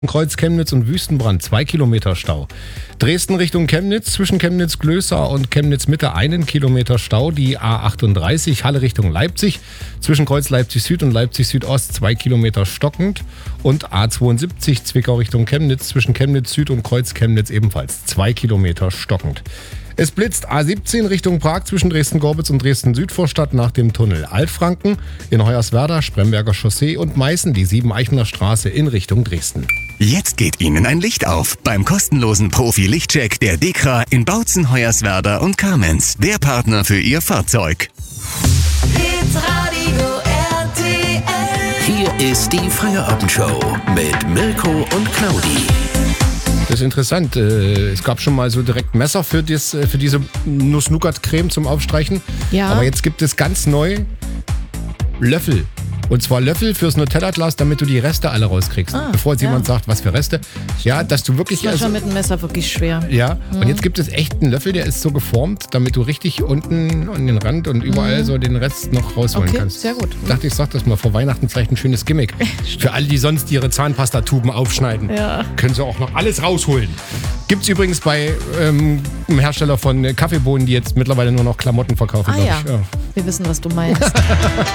Kreuz Chemnitz und Wüstenbrand, 2 Kilometer Stau. Dresden Richtung Chemnitz, zwischen Chemnitz-Glößer und Chemnitz-Mitte 1 Kilometer Stau. Die A38, Halle Richtung Leipzig, zwischen Kreuz Leipzig-Süd und Leipzig-Südost 2 Kilometer stockend. Und A72 Zwickau Richtung Chemnitz, zwischen Chemnitz-Süd und Kreuz Chemnitz ebenfalls 2 Kilometer stockend. Es blitzt A17 Richtung Prag zwischen Dresden-Gorbitz und Dresden-Südvorstadt nach dem Tunnel Altfranken, in Hoyerswerda, Spremberger Chaussee und Meißen die 7-Eichener Straße in Richtung Dresden. Jetzt geht Ihnen ein Licht auf beim kostenlosen Profi-Lichtcheck der DEKRA in Bautzen, Hoyerswerda und Kamenz. Der Partner für Ihr Fahrzeug. Hitradio RTL. Hier ist die Feierabendshow mit Mirko und Claudi. Das ist interessant. Es gab schon mal so direkt Messer für diese Nuss-Nougat-Creme zum Aufstreichen. Ja. Aber jetzt gibt es ganz neu Löffel. Und zwar Löffel fürs Nutella-Glas, damit du die Reste alle rauskriegst. Bevor jetzt jemand sagt, was für Reste. Ja, dass du wirklich... Das ist schon mit dem Messer wirklich schwer. Ja, und jetzt gibt es echt einen Löffel, der ist so geformt, damit du richtig unten an den Rand und überall so den Rest noch rausholen kannst. Sehr gut. Ich dachte, ich sag das mal vor Weihnachten, vielleicht ein schönes Gimmick. Für alle, die sonst ihre Zahnpastatuben aufschneiden, können sie auch noch alles rausholen. Gibt's übrigens bei einem Hersteller von Kaffeebohnen, die jetzt mittlerweile nur noch Klamotten verkaufen. Ja. Ja. Wir wissen, was du meinst.